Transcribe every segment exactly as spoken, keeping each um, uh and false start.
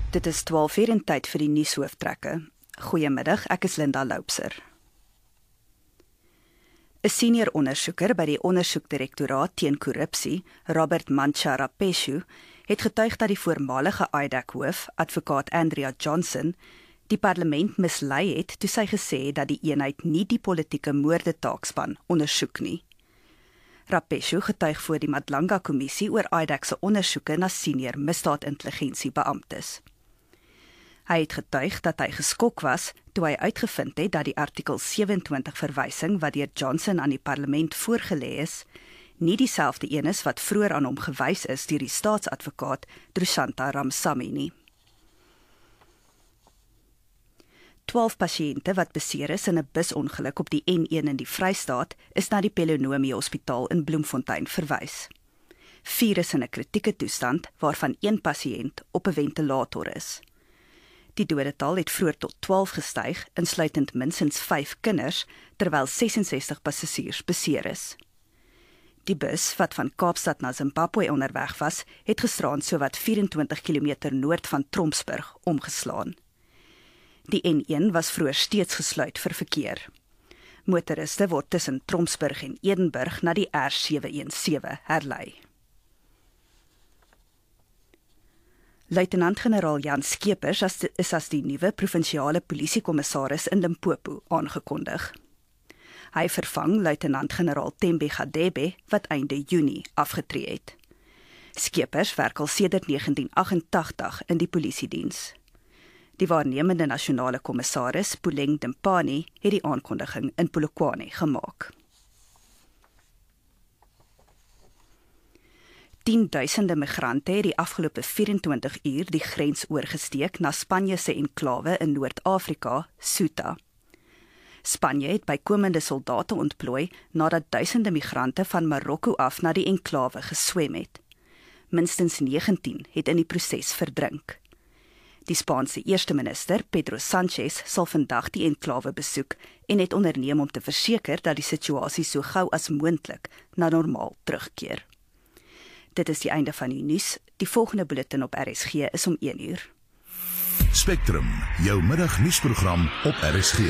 Dit is twaalf uur en tyd vir die nuushooftrekke. Goeiemiddag, ek is Linda Loupser. 'n Senior ondersoeker by die Ondersoekdirektoraat teen Korrupsie, Robert Mancha-Rapeshu, het getuig dat die voormalige I D A C-hoof, advokaat Andrea Johnson, die parlement mislei het toe sy gesê het dat die eenheid nie die politieke moordetaakspan ondersoek nie. Rapeshu getuig voor die Madlanga-kommissie oor I D A C se ondersoeke na senior misdaadintelligensiebeamptes. Hy het getuig dat hy geskok was toe hy uitgevind het dat die artikel sewe-en-twintig verwysing wat deur Johnson aan die parlement voorgelê is, nie dieselfde een is wat vroeër aan hom gewys is deur die staatsadvokaat Dushyanta Ramsamy nie. twaalf pasiënte wat beseer is in 'n busongeluk op die N een in die Vrystaat is na die Pelonomie Hospitaal in Bloemfontein verwys. Vier is in 'n kritieke toestand, waarvan een pasiënt op 'n ventilator is. Die dodetal het vroeër tot twaalf gestyg, insluitend minstens vyf kinders, terwyl ses-en-sestig passasiers beseer is. Die bus, wat van Kaapstad na Zimbabwe onderweg was, het gisteraan sowat vyf-en-twintig kilometer noord van Tromsburg omgeslaan. Die N een was vroeër steeds gesluit vir verkeer. Motoriste word tussen Tromsburg en Edenburg na die R sewe-een-sewe herlei. Luitenant-generaal Jan Skeepers is as die nuwe provinsiale polisiekommissaris in Limpopo aangekondig. Hy vervang luitenant-generaal Thembi Gadebe wat einde Junie afgetree het. Skeepers werk al sedert negentien agt-en-tagtig in die polisiediens. Die waarnemende nasionale kommissaris, Puleng Dimpani, het die aankondiging in Polokwane gemaak. Tienduisende migrante het die afgelope vyf-en-twintig uur die grens oorgesteek na Spanje se enklawe in Noord-Afrika, Ceuta. Spanje het bykomende soldate ontplooi nadat duisende migrante van Marokko af na die enklawe geswem het. Minstens negentien het in die proses verdrink. Die Spaanse eerste minister, Pedro Sánchez, sal vandag die enklawe besoek en het onderneem om te verseker dat die situasie so gou as moontlik na normaal terugkeer. Dit is die einde van die nuus. Die volgende bulletin op R S G is om een uur. Spectrum, jou middagnuusprogram op R S G.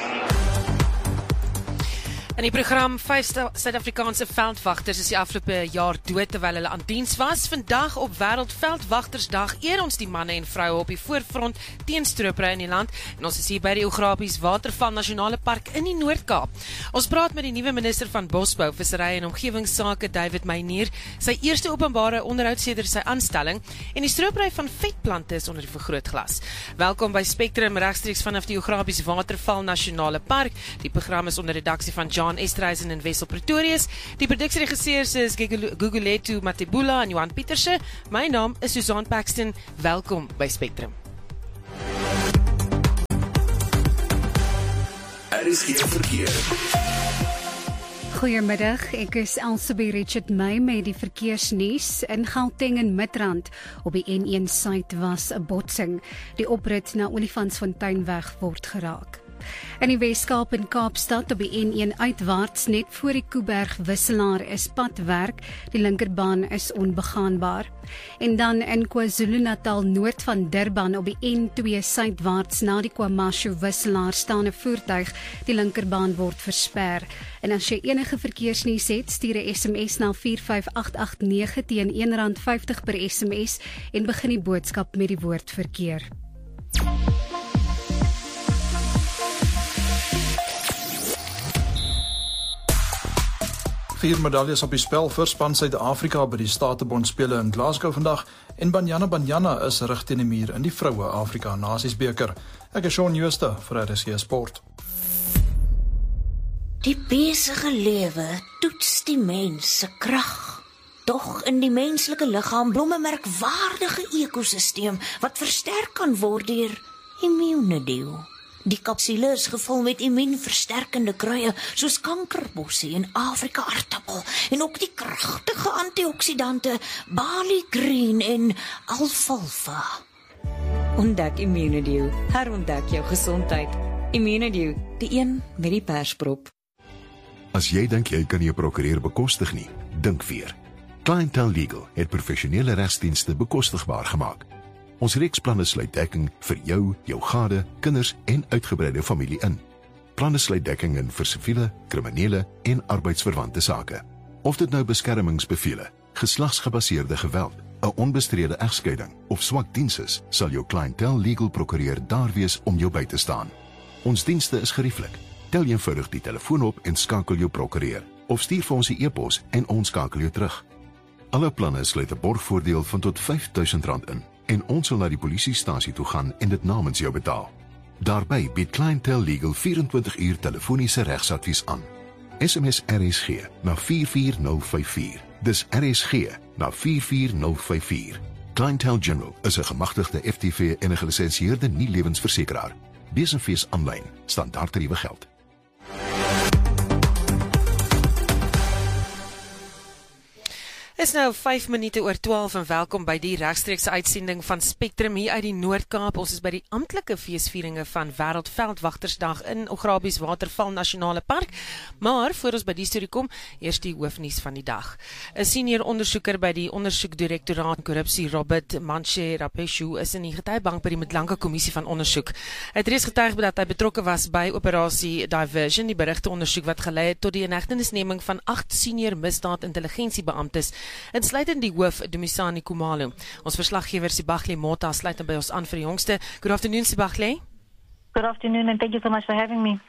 In die program, vyf Suid-Afrikaanse veldwagters is die afgelope jaar dood terwyl hulle aan diens was. Vandag op Wêreldveldwagtersdag eer ons die manne en vroue op die voorfront teen stroopry in die land. En ons is hier by die Ograbies Waterval Nasionale Park in die Noord-Kaap. Ons praat met die nuwe minister van Bosbou, Vissery en Omgewingsake, David Meinier, sy eerste openbare onderhoud sedert sy aanstelling, en die stroopry van vetplante is onder die vergrootglas. Welkom by Spectrum, regstreeks vanaf die Ograbies Waterval Nasionale Park. Die program is onder redaksie van John Estreisen en Wessel Pretorius. Die produksieregisseurs is Guguletu Matebula en Johan Pieterse. My naam is Susan Paxton. Welkom by Spectrum. Er is geen verkeer. Goeiemiddag, ek is Elsabie Richard May met die verkeersnuus. In Gauteng en Midrand op die N een suid was 'n botsing. Die oprit na Olifantsfonteinweg word geraak. In die Weskaap en Kaapstad op die N een uitwaarts net voor die Kuiberg wisselaar is padwerk, die linkerbaan is onbegaanbaar. En dan in KwaZulu-Natal noord van Durban op die N twee suidwaarts na die KwaMashu wisselaar staan 'n voertuig, die linkerbaan word versper. En as jy enige verkeersnuus het, stuur 'n S M S na vier vyf agt agt nege teen een rand vyftig per S M S en begin die boodskap met die woord verkeer. Vier medaljes op die spel vir span Suid-Afrika by die Statebondspele in Glasgow vandag en Banyana Banyana is rig teen die muur in die Vroue Afrika Nasiesbeker. Ek is Shaun Jooste vir R S G Sport. Die besige lewe toets die mens se krag. Tog in die menslike liggaam blom 'n merkwaardige ekosisteem wat versterk kan word deur immuunedeel. Die kapsule is gevul met immuunversterkende kruie soos kankerbossie en Afrika aartappel en ook die kragtige antioksidante Bali Green en alfalfa. Ontdek Immunedew, herontdek jou gesondheid. Immunedew, die een met die persprop. As jy dink jy kan nie 'n prokureur bekostig nie, dink weer. Clientele Legal het professionele regsdienste bekostigbaar gemaak. Ons reeks planne sluit dekking vir jou, jou gade, kinders en uitgebreide familie in. Planne sluit dekking in vir siviele, kriminele en arbeidsverwante sake. Of dit nou beskermingsbevele, geslagsgebaseerde geweld, 'n onbestrede egskeiding of swak diens is, sal jou Clientele Legal Prokureur daar wees om jou by te staan. Ons dienste is gerieflik. Tel eenvoudig die telefoon op en skakel jou prokureur, of stuur vir ons 'n e-pos en ons skakel jou terug. Alle planne sluit 'n borgvoordeel van tot vyf duisend rand in en ons sal na die polisiestasie toe gaan en dit namens jou betaal. Daarbey bied Clientele Legal vyf en twintig uur telefoniese regsadvies aan. S M S R S G na vier vier nul vyf vier. Dis R S G na vier vier nul vyf vier. Clientele General is 'n gemagtigde F T V en 'n gelisensieerde nie-lewensversekeraar. Besenfees aanlyn, standaardtariewe geld. Is nou vyf minute oor twaalf en welkom by die regstreekse uitsending van Spectrum hier uit die Noord-Kaap. Ons is by die amptelike feesvieringe van Wêreldveldwagtersdag in Ograbies Waterval Nasionale Park. Maar voor ons by die storie kom, eers die hoofnuus van die dag. 'n Senior ondersoeker by die Ondersoekdirektoraat Korrupsie, Robert Manche Rapeshu, is in die getuiebank by die Madlanka Kommissie van Ondersoek. Hy het reeds getuig dat hy betrokke was by operasie Diversion, die berigte ondersoek wat gelei het tot die inhegtenisneming van agt senior misdaad-intelligensiebeamptes, insluitend die hoof Dumisani Khumalo. Ons verslaggewer Sibaghle Mota sluit by ons aan vir die jongste. Good afternoon, Sibaghle. Good afternoon, and thank you so much for having me.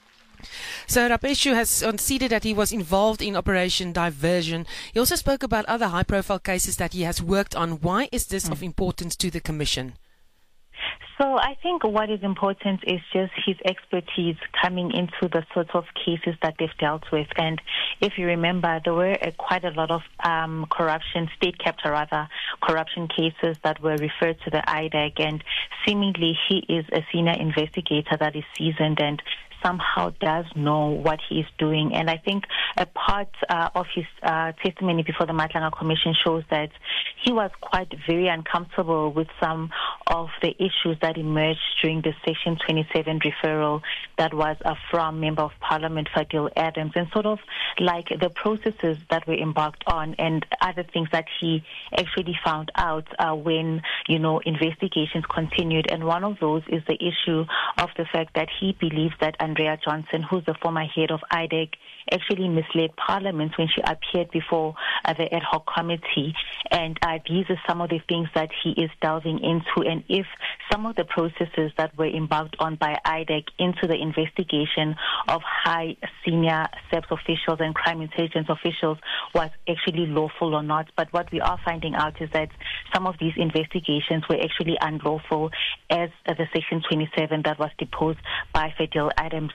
So Rapeshu has conceded that he was involved in Operation Diversion. He also spoke about other high-profile cases that he has worked on. Why is this mm. of importance to the Commission? So I think what is important is just his expertise coming into the sorts of cases that they've dealt with. And if you remember, there were uh, quite a lot of um, corruption, state-kept rather, corruption cases that were referred to the I D E C. And seemingly he is a senior investigator that is seasoned and somehow does know what he is doing. And I think a part uh, of his uh, testimony before the Madlanka Commission shows that he was quite very uncomfortable with some of the issues that emerged during the Section twenty-seven referral that was uh, from Member of Parliament Fadil Adams, and sort of like the processes that were embarked on and other things that he actually found out uh, when, you know, investigations continued. And one of those is the issue of the fact that he believes that Andrea Johnson, who's the former head of I D E C, actually misled Parliament when she appeared before uh, the ad hoc committee. And uh, these are some of the things that he is delving into. And if some of the processes that were embarked on by I D E C into the investigation of high senior S E P S officials and crime intelligence officials was actually lawful or not. But what we are finding out is that some of these investigations were actually unlawful, as uh, the Section twenty-seven that was deposed by Fadil Adams.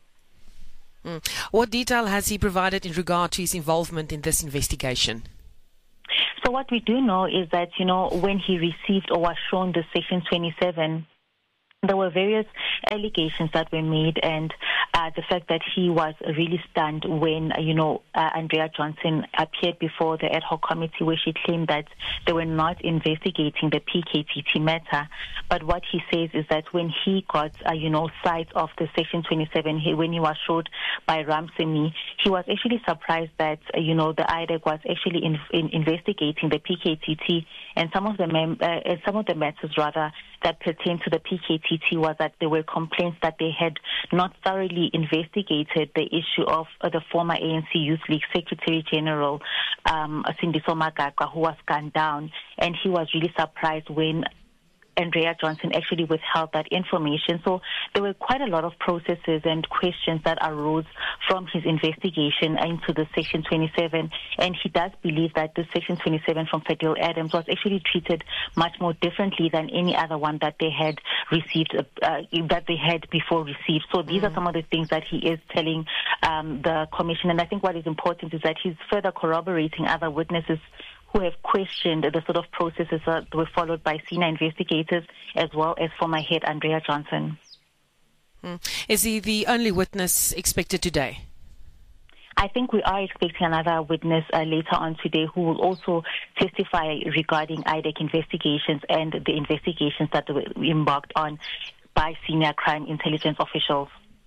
Mm. What detail has he provided in regard to his involvement in this investigation? So what we do know is that, you know, when he received or was shown the Section twenty-seven, there were various allegations that were made, and uh, the fact that he was really stunned when, you know, uh, Andrea Johnson appeared before the ad hoc committee where she claimed that they were not investigating the P K T T matter. But what he says is that when he got, uh, you know, sight of the Section twenty-seven, he, when he was showed by Ramsemi, he was actually surprised that, uh, you know, the I D E C was actually in, in investigating the P K T T, and some of the mem- uh, some of the matters rather that pertain to the P K T T was that there were complaints that they had not thoroughly investigated the issue of uh, the former A N C Youth League Secretary General, um, Sindiso Magagwa, who was gunned down. And he was really surprised when Andrea Johnson actually withheld that information. So there were quite a lot of processes and questions that arose from his investigation into the Section twenty-seven. And he does believe that the Section twenty-seven from Fadil Adams was actually treated much more differently than any other one that they had received, uh, that they had before received. So these mm. are some of the things that he is telling um, the Commission. And I think what is important is that he's further corroborating other witnesses who have questioned the sort of processes that were followed by senior investigators, as well as former head Andrea Johnson. Hmm. Is he the only witness expected today? I think we are expecting another witness uh, later on today who will also testify regarding I D E C investigations and the investigations that were embarked on by senior crime intelligence officials.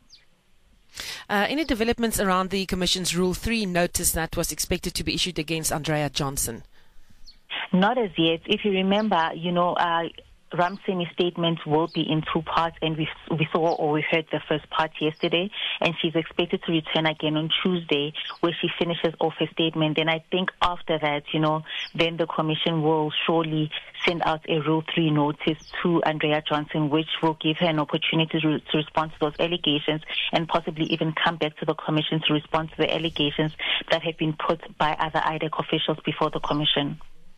Uh, any developments around the Commission's Rule three notice that was expected to be issued against Andrea Johnson? Not as yet. If you remember, you know, uh, Ramsemi's statement will be in two parts, and we we saw or we heard the first part yesterday, and she's expected to return again on Tuesday, where she finishes off her statement. And I think after that, you know, then the commission will surely send out a Rule three notice to Andrea Johnson, which will give her an opportunity to, to respond to those allegations, and possibly even come back to the commission to respond to the allegations that have been put by other I D E C officials before the commission.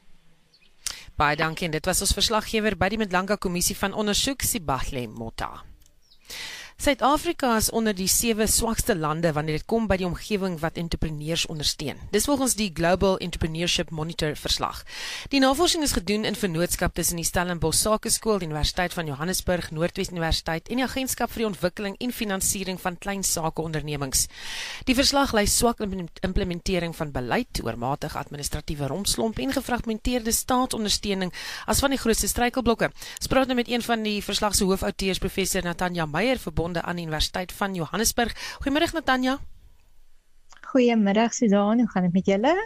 Baie dankie, dit was ons verslaggewer by die Mdlanga Kommissie van Ondersoek, Sibahle Mota. Suid-Afrika is onder die sewe swakste lande wanneer dit kom by die omgewing wat entrepreneurs ondersteun. Dis volgens die Global Entrepreneurship Monitor verslag. Die navorsing is gedoen in vennootskap tussen die Stellenbosch Sakeskool, die Universiteit van Johannesburg, Noordwes Universiteit en die Agentskap vir die Ontwikkeling en Finansiering van Klein Sakeondernemings. Die verslag lys swak implementering van beleid, oormatige administratiewe rompslomp en gefragmenteerde staatsondersteuning as van die grootste struikelblokke. Ons praat nou met een van die verslag se hoofauteurs, professor Natanja Meyer, verbonden aan die Universiteit van Johannesburg. Goeiemiddag Natanja. Goeiemiddag Susan, hoe gaan dit met julle?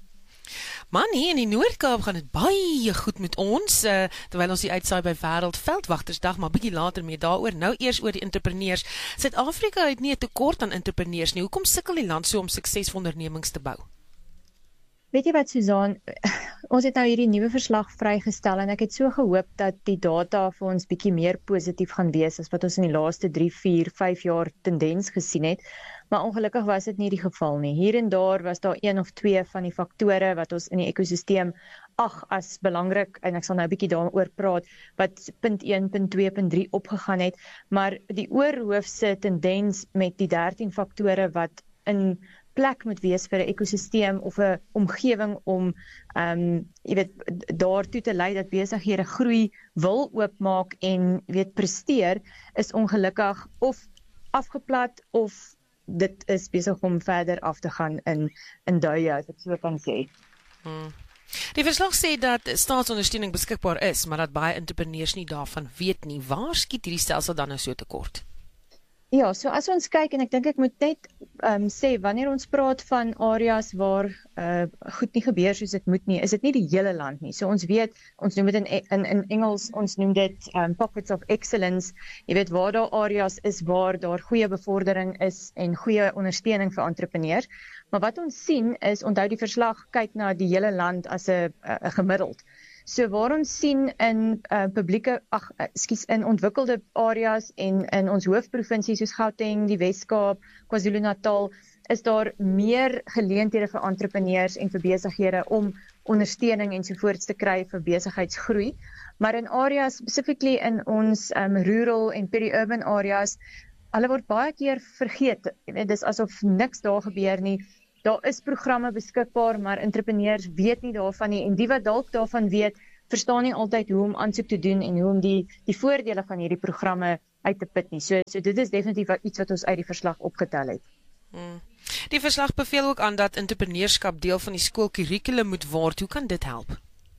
Man, hier in die Noord-Kaap gaan dit baie goed met ons, uh, terwyl ons die uitsaai by Wêreld Veldwagtersdag, maar bietjie later mee daaroor. Nou eers oor die entrepreneurs. Suid-Afrika het nie 'n tekort aan entrepreneurs nie. Hoekom sukkel die land so om suksesvolle ondernemings te bou? Weet jy wat Susan, ons het nou hierdie nuwe verslag vrygestel en ek het so gehoop dat die data vir ons bietjie meer positief gaan wees as wat ons in die laaste drie, vier, vyf jaar tendens gesien het, maar ongelukkig was dit nie die geval nie. Hier en daar was daar een of twee van die faktore wat ons in die ekosisteem ag as belangrik, en ek sal nou 'n bietjie daaroor praat, wat punt een, punt twee, punt drie opgegaan het, maar die oorhoofse tendens met die dertien faktore wat in plek moet wees vir 'n ekosisteem of 'n omgewing om um, jy weet, daartoe te lei dat besighede groei, wil oopmaak en weet presteer, is ongelukkig of afgeplat of dit is besig om verder af te gaan in in duie, as ek so kan sê. Hmm. Die verslag sê dat staatsondersteuning beskikbaar is, maar dat baie entrepreneurs nie daarvan weet nie. Waar skiet hierdie stelsel dan nou so tekort? Ja, so as ons kyk, en ek dink ek moet net um, sê, wanneer ons praat van areas waar uh, goed nie gebeur soos dit moet nie, is dit nie die hele land nie. So ons weet, ons noem dit in, in, in Engels, ons noem dit um, pockets of excellence, jy weet waar daar areas is waar daar goeie bevordering is en goeie ondersteuning vir entrepreneurs. Maar wat ons sien is, onthou die verslag kyk na die hele land as 'n gemiddeld. So waar ons sien in uh, publieke, ag, ekskuus, in ontwikkelde areas en in ons hoofprovinsies soos Gauteng, die Wes-Kaap, KwaZulu-Natal, is daar meer geleenthede vir entrepreneurs en vir besighede om ondersteuning ensovoorts te kry vir besigheidsgroei. Maar in areas, specifically in ons um, rural en peri-urban areas, hulle word baie keer vergeet. Dit is asof niks daar gebeur nie. Daar is programme beskikbaar, maar entrepreneurs weet nie daarvan nie, en die wat dalk daarvan weet, verstaan nie altyd hoe om aansoek te doen en hoe om die, die voordele van hierdie programme uit te put nie. So, so dit is definitief iets wat ons uit die verslag opgetel het. Hmm. Die verslag beveel ook aan dat entrepreneurskap deel van die skoolkurrikulum moet word. Hoe kan dit help?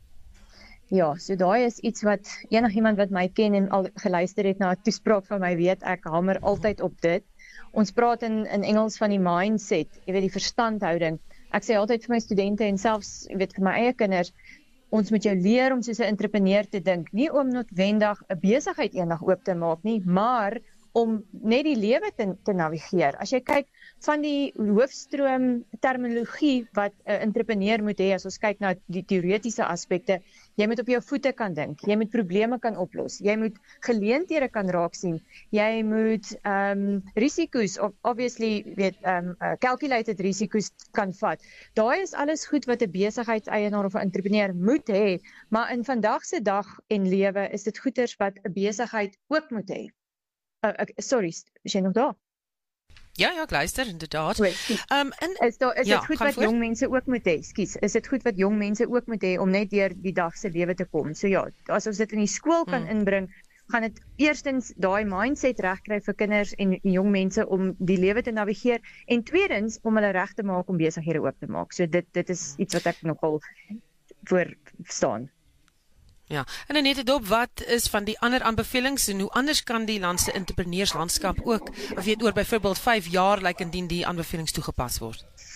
Ja, so daai is iets wat enigiemand wat my ken en al geluister het na 'n toespraak van my weet, ek hamer altyd op dit. Ons praat in, in Engels van die mindset, jy weet die verstandhouding. Ek sê altyd vir my studente en selfs, jy weet vir my eie kinders, ons moet jou leer om soos 'n entrepreneur te dink, nie om noodwendig 'n besigheid eendag oop te maak nie, maar om net die lewe te, te navigeer. As jy kyk van die hoofstroom terminologie wat 'n entrepreneur moet hê, as ons kyk na die teoretiese aspekte, jy moet op jou voete kan dink, jy moet probleme kan oplos, jy moet geleenthede kan raak sien, jy moet um, risiko's, obviously, weet, um, uh, calculated risiko's kan vat. Daai is alles goed wat 'n besigheidseienaar of 'n entrepreneur moet hê, maar in vandag se dag en lewe is dit goeders wat 'n besigheid ook moet hê. Uh, uh, sorry, is jy nog daar? Ja, ja, ek luister, inderdaad. Um, en, is daar, is ja, dit goed wat voort? Jong mense ook moet hê? Skus, is dit goed wat jong mense ook moet hê om net deur die dag se lewe te kom? So ja, as ons dit in die skool kan hmm. inbring, gaan dit eerstens daai mindset regkry vir kinders en jong mense om die lewe te navigeer, en tweedens om hulle reg te maak om besighede oop te maak. So dit dit is iets wat ek nogal voor staan. Ja, en net dit op, wat is van die ander aanbevelings en hoe anders kan die land se entrepreneurslandskap ook, of weet oor byvoorbeeld vyf jaar lyk indien die aanbevelings toegepas word?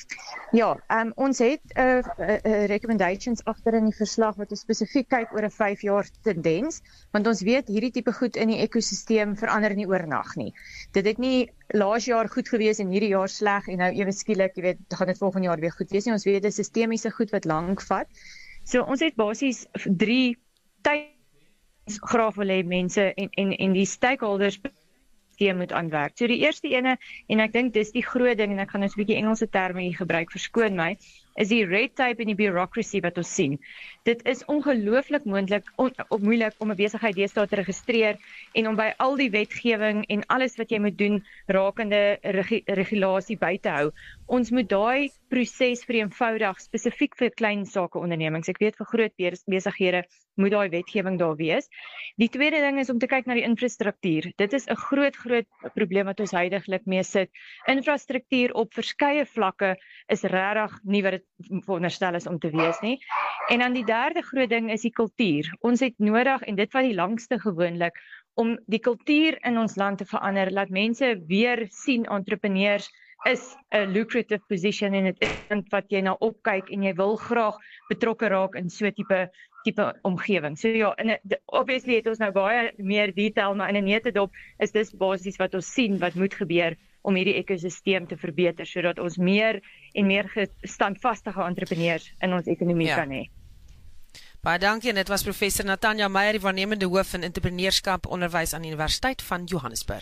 Ja, um, ons het uh, uh, uh, recommendations agter in die verslag wat spesifiek kyk oor 'n vyf jaar tendens, want ons weet hierdie tipe goed in die ekosisteem verander nie oornag nie. Dit het nie laas jaar goed gewees en hierdie jaar sleg en nou ewe skielik, jy weet, gaan dit volgende jaar weer goed wees nie. Ons weet dit is sistemiese goed wat lank vat. So ons het basies drie tyd graag wil hê mense en en en die stakeholders moet aanwerk. So die eerste ene, en ek dink dis die groot ding, en ek gaan nou 'n bietjie Engelse terme hier gebruik, verskoon my, is die red tape en die bureaucracy wat ons sien. Dit is ongelooflik moontlik on, of moeilik om 'n besigheid deesdae te registreer en om by al die wetgewing en alles wat jy moet doen rakende regu, regulasie by te hou. Ons moet daai proses vereenvoudig spesifiek vir klein sake ondernemings. Ek weet vir groot besighede moet daai wetgewing daar wees. Die tweede ding is om te kyk na die infrastruktuur. Dit is 'n groot groot probleem wat ons huidigelik mee sit. Infrastruktuur op verskeie vlakke is regtig nie wat dit veronderstel is om te wees nie. En dan die derde groot ding is die kultuur. Ons het nodig, en dit wat die langste gewoonlik, om die kultuur in ons land te verander, laat mense weer sien entrepreneurs is 'n lucrative position en dit is wat jy na opkyk en jy wil graag betrokke raak in so tipe tipe omgewing. So ja, in 'n obviously het ons nou baie meer detail, maar in 'n netedop is dis basies wat ons sien wat moet gebeur om hierdie ekosisteem te verbeter sodat ons meer en meer standvastige entrepreneurs in ons ekonomie ja. kan hê. Baie dankie, en dit was professor Natanja Meyer, die waarnemende hoof in entrepreneurskap onderwys aan die Universiteit van Johannesburg.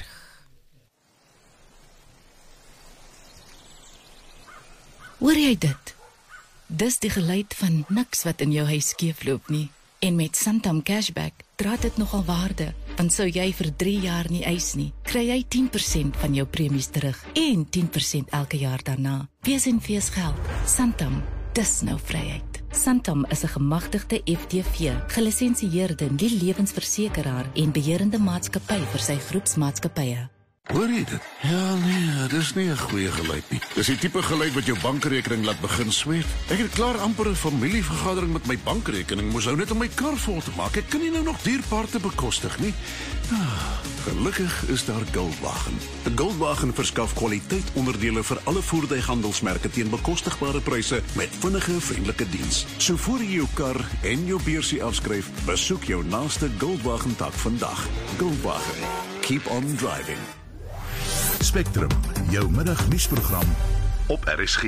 Hoor jy dit? Dis die geluid van niks wat in jou huis skeefloop nie. En met Santam Cashback dra dit nogal waarde, want sou jy vir drie jaar nie eis nie, kry jy tien persent van jou premies terug en tien persent elke jaar daarna. Wees en wees geld. Santam, dis nou vryheid. Santam is 'n gemagtigde F T V, gelisensieerde nie-lewensversekeraar en beheerende maatskappy vir sy groepsmaatskappye. Hoor jy dit? Ja, nee, dis nie 'n goeie geluid nie. Dis die tipe geluid wat jou bankrekening laat begin sweet. Ek het klaar amper 'n familievergadering met my bankrekening, moes hou net om my kar vol te maak. Ek kan nie nou nog dierpaarte bekostig nie. Ah, gelukkig is daar Goldwagen. 'n Goldwagen verskaf kwaliteit onderdele vir alle voertuighandelsmerke teen bekostigbare pryse met vinnige, vriendelike diens. So voor jy jou kar en jou beursie afskryf, besoek jou naaste Goldwagen tak vandag. Goldwagen. Keep on driving. Spectrum, jou middagnuusprogram op R S G.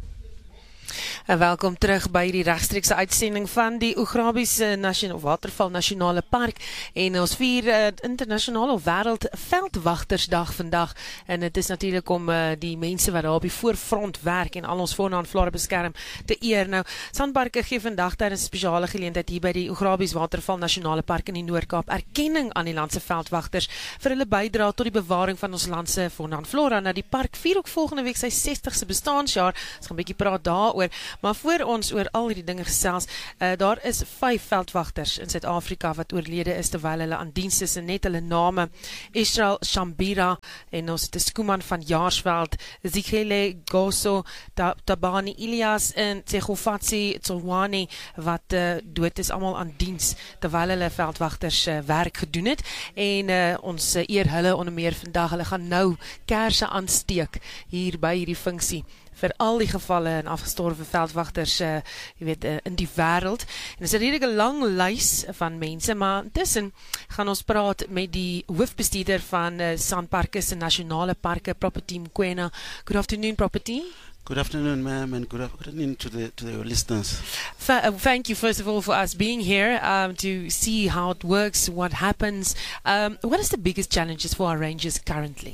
En welkom terug by die regstreekse uitsending van die Oegrabiese Nasionale Waterval Nasionale Park, en ons vier uh, internasionale wêreld veldwagtersdag vandag, en dit is natuurlik om uh, die mense wat daar op die voorfront werk en al ons fauna en flora beskerm te eer. Nou, Sandparke gee vandag tydens 'n spesiale geleentheid hier by die Oegrabiese Waterval Nasionale Park in die Noord-Kaap erkenning aan die landse veldwagters vir hulle bydrae tot die bewaring van ons landse fauna en flora. Nou, die park vier ook volgende week sy sestigste bestaanjaar. Ons gaan 'n bietjie praat daaroor. Maar voor ons oor al hierdie dinge gesels, uh, daar is vyf veldwagters in Suid-Afrika wat oorlede is terwyl hulle aan diens is, en net hulle name: Israel Shambira, en ons het 'n Skuman van Jaarsveld, Zikele Goso, Tabani Ilias en Tsegofatsi Tsowani wat uh, dood is, almal aan diens terwyl hulle veldwagters uh, werk gedoen het, en uh, ons uh, eer hulle onder meer vandag. Hulle gaan nou kersse aansteek hier by hierdie funksie vir al die gevalle en afgestorwe veldwagters uh, jy weet, uh, in die wêreld. En dit is redelijk 'n lang lys van mense, maar intussen gaan ons praat met die hoofbestuurder van uh, Sanparke se Nasionale Parke, Property Mkwena. Good afternoon, Property. Good afternoon, ma'am, and good afternoon to the to the listeners. Th- uh, thank you, first of all, for us being here um, to see how it works, what happens. Um, what is the biggest challenges for our rangers currently?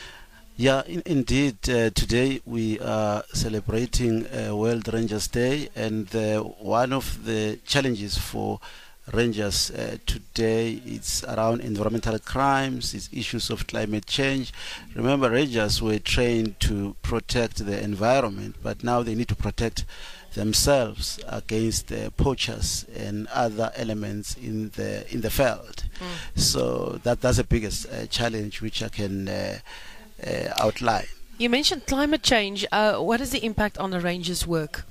Yeah, in, indeed. Uh, today we are celebrating uh, World Rangers Day, and uh, one of the challenges for rangers uh, today it's around environmental crimes, it's issues of climate change. Remember, rangers were trained to protect the environment, but now they need to protect themselves against the poachers and other elements in the in the field. Mm. So that that's the biggest uh, challenge which I can uh, uh, outline. You mentioned climate change. Uh, what is the impact on the rangers' work?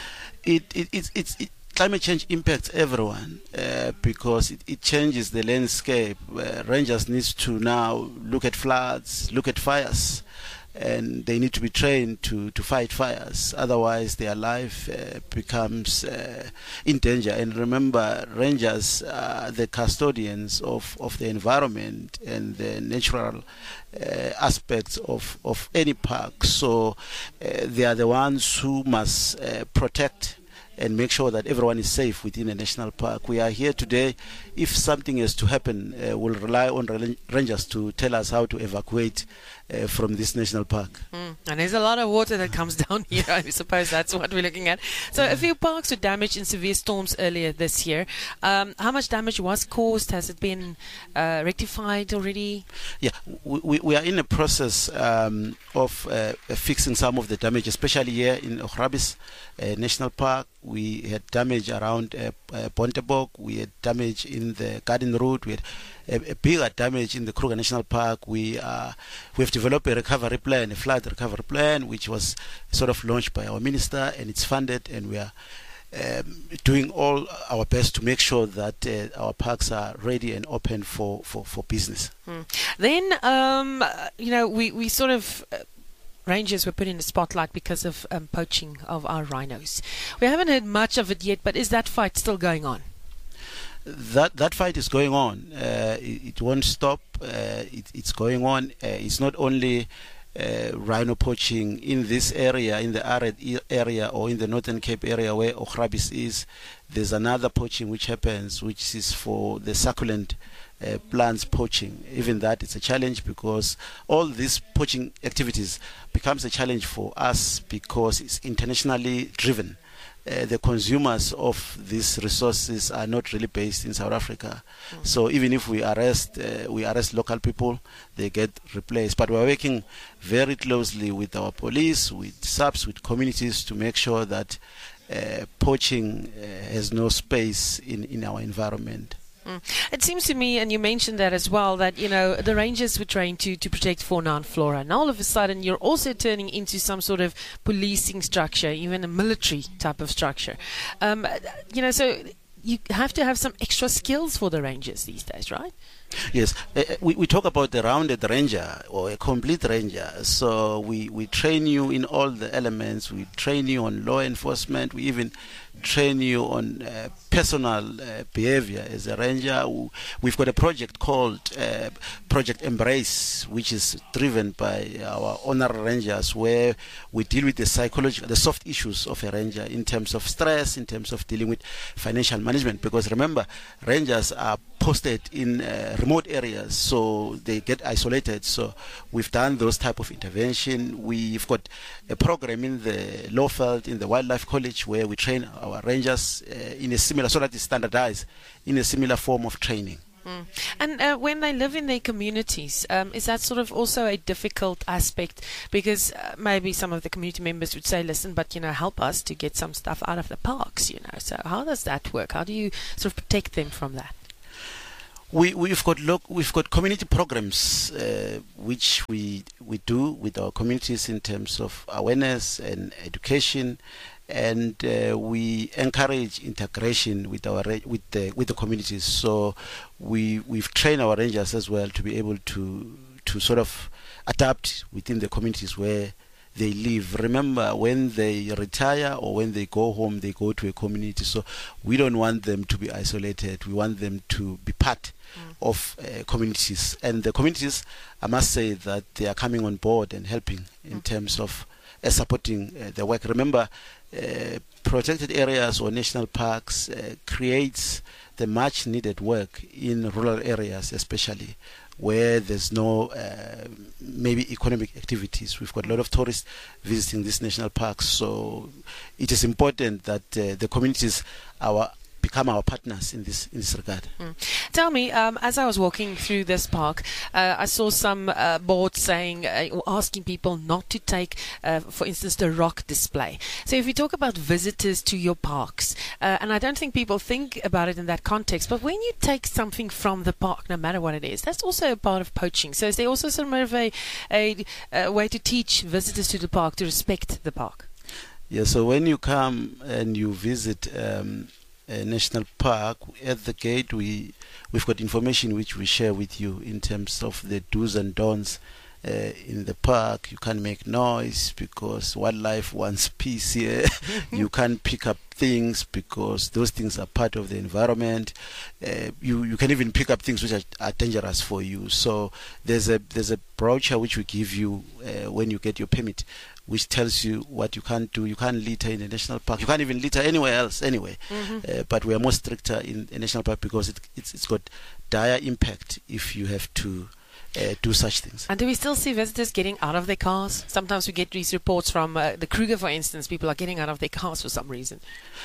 It it it it's it, Climate change impacts everyone uh, because it, it changes the landscape. Uh, rangers need to now look at floods, look at fires, and they need to be trained to, to fight fires. Otherwise, their life uh, becomes uh, in danger. And remember, rangers are the custodians of, of the environment and the natural uh, aspects of, of any park. So uh, they are the ones who must uh, protect and make sure that everyone is safe within a national park. We are here today. If something is to happen, uh, we'll rely on rangers to tell us how to evacuate uh, from this national park. Mm. And there's a lot of water that comes down here. I suppose that's what we're looking at. So a few parks were damaged in severe storms earlier this year. Um, how much damage was caused? Has it been uh, rectified already? Yeah, we, we are in a process um, of uh, fixing some of the damage, especially here in Ochrabis uh, National Park. We had damage around uh, uh, Bontebok. We had damage in the Garden Route. We had a, a bigger damage in the Kruger National Park. We uh, we have developed a recovery plan, a flood recovery plan, which was sort of launched by our minister, and it's funded, and we are um, doing all our best to make sure that uh, our parks are ready and open for, for, for business. Hmm. Then, um, you know, we, we sort of... Uh, Rangers were put in the spotlight because of um, poaching of our rhinos. We haven't heard much of it yet, but is that fight still going on? That that fight is going on. Uh, it, it won't stop. Uh, it, it's going on. Uh, it's not only uh, rhino poaching in this area, in the arid area or in the Northern Cape area where Ochrabis is. There's another poaching which happens, which is for the succulent Uh, plants poaching. Even that it's a challenge, because all these poaching activities becomes a challenge for us because it's internationally driven. Uh, the consumers of these resources are not really based in South Africa. Mm-hmm. So even if we arrest uh, we arrest local people, they get replaced. But we're working very closely with our police, with S A Ps, with communities to make sure that uh, poaching uh, has no space in, in our environment. Mm. It seems to me, and you mentioned that as well, that, you know, the rangers were trained to, to protect fauna and flora. And all of a sudden, you're also turning into some sort of policing structure, even a military type of structure. Um, you know, so you have to have some extra skills for the rangers these days, right? Yes, uh, we, we talk about the rounded ranger or a complete ranger. So we, we train you in all the elements. We train you on law enforcement. We even train you on uh, personal uh, behavior as a ranger. We've got a project called uh, Project Embrace, which is driven by our honorary rangers, where we deal with the psychological, the soft issues of a ranger in terms of stress, in terms of dealing with financial management. Because remember, rangers are posted in uh, remote areas, so they get isolated. So we've done those type of intervention. We've got a program in the Lawfeld, in the Wildlife College, where we train our rangers uh, in a similar, so that it's standardized in a similar form of training. Mm. And uh, when they live in their communities, um, is that sort of also a difficult aspect? Because uh, maybe some of the community members would say, listen, but, you know, help us to get some stuff out of the parks, you know. So how does that work? How do you sort of protect them from that? We, we've got look, we've got community programs uh, which we we do with our communities in terms of awareness and education, and uh, we encourage integration with our with the with the communities. So we we've trained our rangers as well to be able to to sort of adapt within the communities where they live. Remember, when they retire or when they go home, they go to a community. So we don't want them to be isolated. We want them to be part mm. of uh, communities. And the communities, I must say that they are coming on board and helping in mm. terms of uh, supporting uh, the work. Remember, uh, protected areas or national parks uh, creates the much needed work in rural areas, especially where there's no uh, maybe economic activities. We've got a lot of tourists visiting these national parks, so it is important that uh, the communities our become our partners in this in this regard. Mm. Tell me, um, as I was walking through this park, uh, I saw some uh, boards saying, uh, asking people not to take, uh, for instance, the rock display. So if you talk about visitors to your parks, uh, and I don't think people think about it in that context, but when you take something from the park, no matter what it is, that's also a part of poaching. So is there also some of a, a, a way to teach visitors to the park to respect the park? Yeah, so when you come and you visit um, a national park, at the gate we we've got information which we share with you in terms of the do's and don'ts uh, in the park. You can't make noise because wildlife wants peace here. You can't pick up things because those things are part of the environment. Uh, you you can even pick up things which are, are dangerous for you. So there's a there's a brochure which we give you uh, when you get your permit, which tells you what you can't do. You can't litter in a national park. You can't even litter anywhere else anyway. Mm-hmm. Uh, but we are more stricter in a national park because it, it's it's got dire impact if you have to uh, do such things. And do we still see visitors getting out of their cars? Sometimes we get these reports from uh, the Kruger, for instance. People are getting out of their cars for some reason.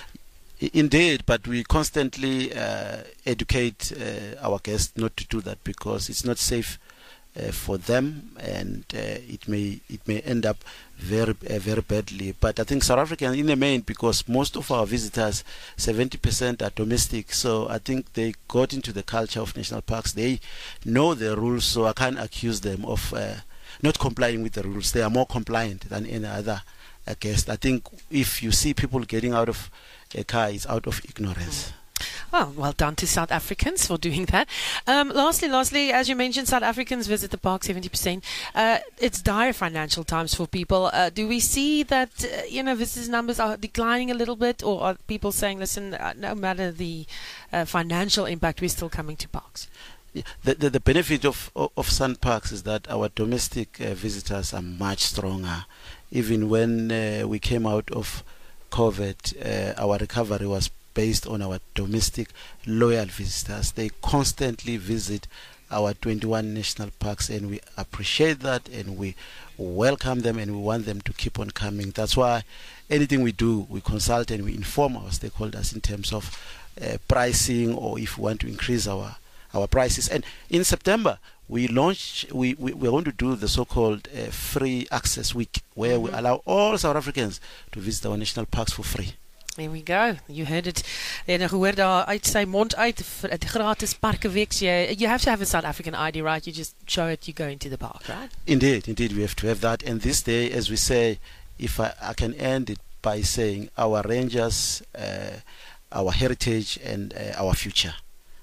Indeed, but we constantly uh, educate uh, our guests not to do that because it's not safe Uh, for them, and uh, it may it may end up very uh, very badly. But I think South African in the main, because most of our visitors, seventy percent are domestic, so I think they got into the culture of national parks. They know the rules, so I can't accuse them of uh, not complying with the rules. They are more compliant than any other uh, guest. I think if you see people getting out of a car, it's out of ignorance. Mm. Well, well done to South Africans for doing that. Um, lastly, lastly, as you mentioned, South Africans visit the park seventy percent. Uh, it's dire financial times for people. Uh, do we see that, uh, you know, visitors numbers are declining a little bit, or are people saying, listen, uh, no matter the uh, financial impact, we're still coming to parks? Yeah, the, the, the benefit of, of, of Sun Parks is that our domestic uh, visitors are much stronger. Even when uh, we came out of COVID, uh, our recovery was based on our domestic loyal visitors. They constantly visit our twenty-one national parks, and we appreciate that, and we welcome them, and we want them to keep on coming. That's why anything we do, we consult and we inform our stakeholders in terms of uh, pricing, or if we want to increase our our prices. And in September, we launch, we, we, we're going to do the so-called uh, free access week, where mm-hmm. we allow all South Africans to visit our national parks for free. There we go. You heard it. En gehoor daar uit sy mond uit vir die gratis parke week. You, you have to have a South African I D, right? You just show it, you go into the park, right? Indeed, indeed, we have to have that. And this day, as we say, if I, I can end it by saying our rangers, uh, our heritage, and uh, our future.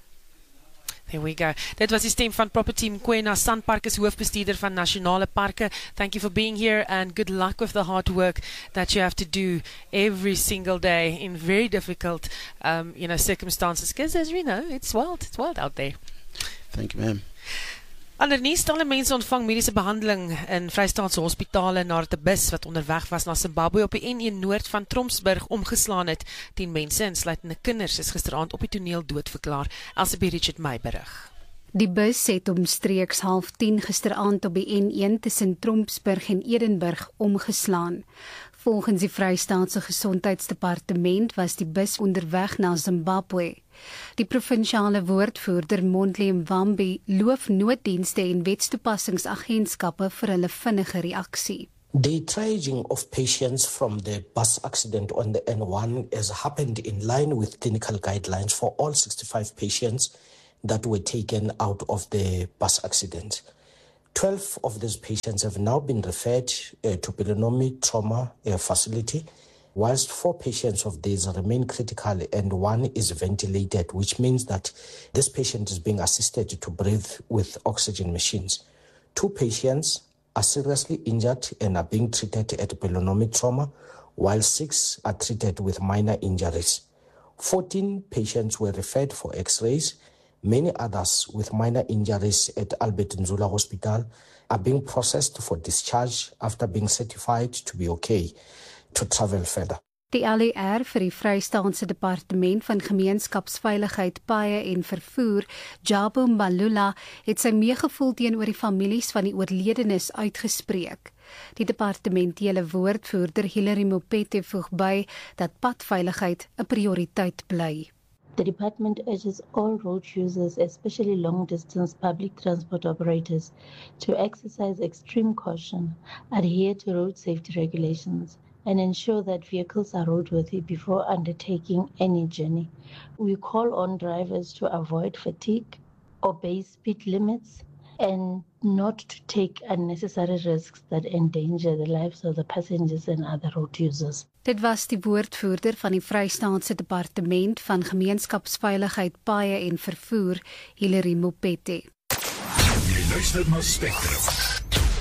There we go. Dit was die stem van Property Mkwena, Sanpark is hoofbestuurder van Nasionale Parke. Thank you for being here, and good luck with the hard work that you have to do every single day in very difficult um, you know, circumstances, because as we know, it's wild, it's wild out there. Thank you, ma'am. Andernies, talle mense ontvang mediese behandeling in Vrystaatse hospitale nadat 'n bus wat onderweg was na Zimbabwe op die N een noord van Tromsburg omgeslaan het. tien mense, insluitende kinders, is gisteraand op die toneel doodverklaar. Elsabie Richard May berig. Die bus het omstreeks half tien gisteraand op die N een tussen Tromsburg en Edenburg omgeslaan. Volgens die Vrystaatse Gesondheidsdepartement was die bus onderweg na Zimbabwe. Die provinsiale woordvoerder Mondli Mwambi loof nooddienste en wetstoepassingsagentskappe vir hulle vinnige reaksie. The triaging of patients from the bus accident on the N one has happened in line with clinical guidelines for all sixty-five patients that were taken out of the bus accident. twelve of these patients have now been referred uh, to Pelonomi Trauma uh, Facility, whilst four patients of these remain critical and one is ventilated, which means that this patient is being assisted to breathe with oxygen machines. Two patients are seriously injured and are being treated at Pelonomi Trauma, while six are treated with minor injuries. fourteen patients were referred for x-rays. Many others with minor injuries at Albert Nzula Hospital are being processed for discharge after being certified to be okay to travel further. Die L E R vir die Vrystaatse Departement van Gemeenskapsveiligheid, Paaie en Vervoer, Jabu Mbalula, het sy meegevoel teenoor die families van die oorledenes uitgespreek. Die departementele woordvoerder Hilary Mopete voeg by dat padveiligheid 'n prioriteit bly. The department urges all road users, especially long-distance public transport operators, to exercise extreme caution, adhere to road safety regulations, and ensure that vehicles are roadworthy before undertaking any journey. We call on drivers to avoid fatigue, obey speed limits, and not to take unnecessary risks that endanger the lives of the passengers and other road users. Dit was die woordvoerder van die Vrystaatse Departement van Gemeenskapsveiligheid, Paaie en Vervoer, Hilary Mopete. Jy luister na Spectrum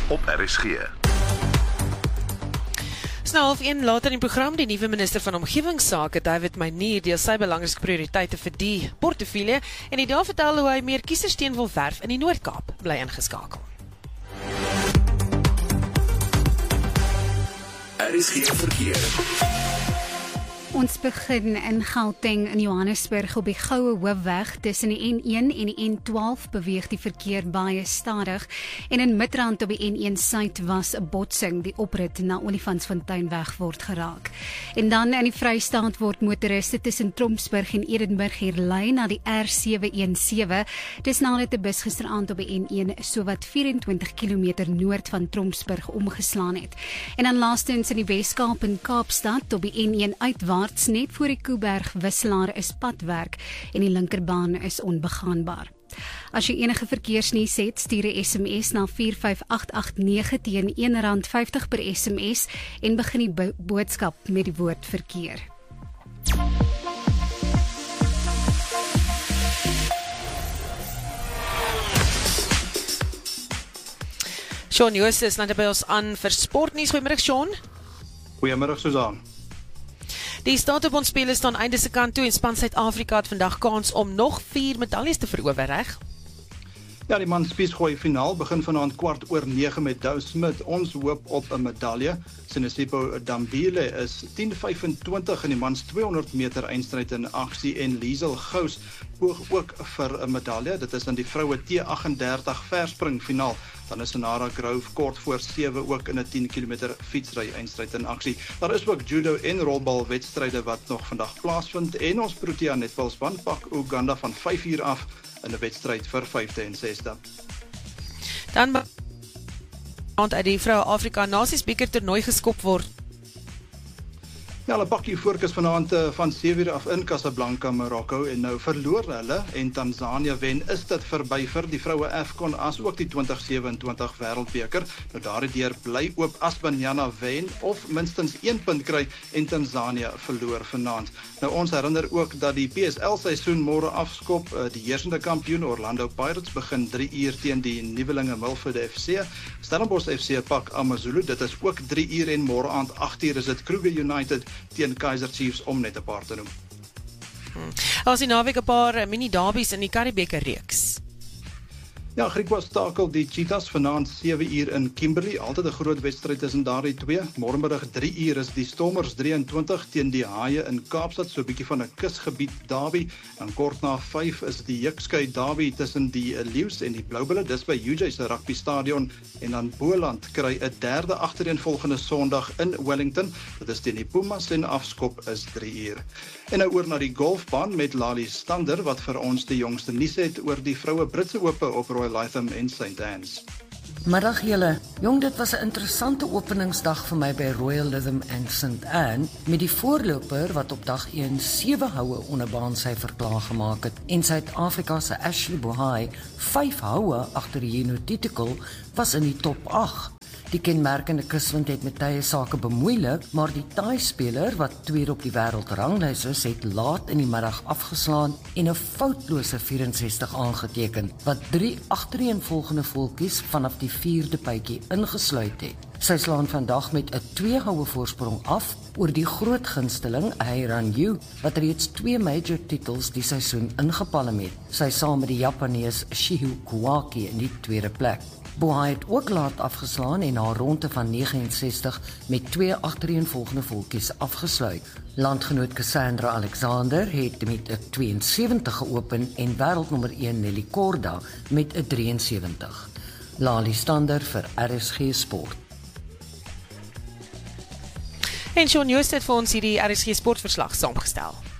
op R S G. Nou half een later in die program, die nuwe minister van Omgewingsake, David Meinier, deel sy belangrike prioriteite vir die portefeulje en die daar vertel hoe hy meer kieserssteun wil verf in die Noord-Kaap. Bly ingeskakel. R S G verkeer. Ons begin in Gauteng in Johannesburg op die Goue Hoofweg tussen die N een en die N twaalf beweeg die verkeer baie stadig en in Midrand op die N een Suid was 'n botsing, die oprit na Olifantsfonteinweg word geraak. En dan in die Vrystaat word motoriste tussen Trompsburg en Edenburg herlei na die R sewe een sewe. Dis nadat 'n bus gisteraand op die N een sowat vyf-en-twintig kilometer noord van Trompsburg omgeslaan het. En dan laastens in die Weskaap in Kaapstad op die N een uitwaarts net voor die Kuiberg wisselaar is padwerk en die linkerbaan is onbegaanbaar. As jy enige verkeersnuus het, stuur 'n S M S na vier vyf agt agt nege teen een rand vyftig per S M S en begin die bo- boodskap met die woord verkeer. Sean Jooste is nou by ons aan vir sportnuus. Goeiemôre Sean. Goeiemôre Susan. Die Statebondspelers staan einde se kant toe en span Suid-Afrika het vandag kans om nog vier medaljes te verower, reg? Ja, die man spiesgooi finaal begin vanaand kwart oor nege met Dou Smit. Ons hoop op 'n medalje. Sinesipho Dambile is tien vyf-en-twintig in die mans tweehonderd meter eindstryd in aksie en Liesel Gous poog ook vir 'n medalje. Dit is in die vroue T agt en dertig verspring finaal. Dan is Sonara Grove kort voor sewe ook in 'n tien kilometer fietsry eindstryd in aksie. Daar is ook judo en rolbal wedstryde wat nog vandag plaasvind en ons Protea netbalspan pak Uganda van vyf uur af in 'n wedstryd vir vyfde en sesde. Dan want uit die vroue Afrika Nasiesbeker toernooi geskop word. Ja, hulle pak die fokus vanaand van sewe uur af in Casablanca, Marokko en nou verloor hulle en Tanzanië wen. Is dit verby vir die vroue AFCON as ook die twintig sewe-en-twintig wêreldbeker? Nou daardie deur bly oop as Banyana wen of minstens een punt kry en Tanzanië verloor vanaand. Nou ons herinner ook dat die P S L seisoen môre afskop. Die heersende kampioen Orlando Pirates begin drie uur teen die nuwelinge Milford F C. Stellenbosch F C pak AmaZulu. Dit is ook drie uur en môre aand agt uur is dit Kruger United teen Kaizer Chiefs om net 'n paar te noem. Hmm. As die naweek 'n paar mini-derbies in die Karibeker reeks. Ja, Griquas takel die Cheetahs vanaand sewe uur in Kimberley. Altyd 'n groot wedstryd tussen daardie twee. Môremiddag drie uur is die Stormers drie en twintig teen die Haie in Kaapstad, so 'n bietjie van 'n kusgebied derby. Dan kort na vyf is die Jukskei derby tussen die Leeu's en die Bloubulle. Dis by U J se rugby stadion en dan Boland kry 'n derde agtereenvolgende Sondag in Wellington. Dit is teen die Pumas en afskop is drie uur. En nou oor na die golfbaan met Lali Stander wat vir ons die jongste nuus het oor die vroue Britse Ope op Royal Lytham en Saint Anne's. Middag julle. Jong, dit was 'n interessante openingsdag vir my by Royal Lytham en Saint Anne met die voorloper wat op dag een sewe houe onder baansyfer klaar gemaak het en Suid-Afrika se Ashley Buhai vyf houe agter die Unotitical was in die top agt. Die kenmerkende kuswind het met tye sake bemoeilik, maar die Thai-speler wat tweede op die wêreldranglys is, het laat in die middag afgeslaan en 'n foutlose vyf en sestig aangeteken, wat drie agtereenvolgende voeltjies vanaf die vierde pytjie ingesluit het. Sy slaan vandag met 'n twee houe voorsprong af oor die groot gunsteling Heiran Yu, wat reeds twee major titels die seisoen ingepalm het. Sy saam met die Japanees Shihu Kawaki in die tweede plek. Buhai het ook laat afgeslaan en haar ronde van nege en sestig met twee agtereenvolgende voeltjies afgesluit. Landgenoot Cassandra Alexander het met 'n twee en sewentig geopen en wêreldnommer een Nelly Korda met 'n drie en sewentig. Lali Stander vir R S G Sport. En Sean Jooste het vir ons hierdie R S G Sportverslag saamgestel.